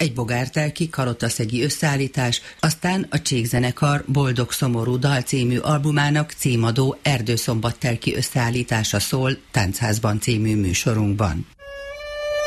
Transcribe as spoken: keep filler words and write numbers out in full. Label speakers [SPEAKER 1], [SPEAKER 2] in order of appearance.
[SPEAKER 1] egy bogártelki karotaszegi összeállítás, aztán a Csíkzenekar Boldog Szomorú Dal című albumának címadó Erdőszombattelki összeállítása szól Táncházban című műsorunkban.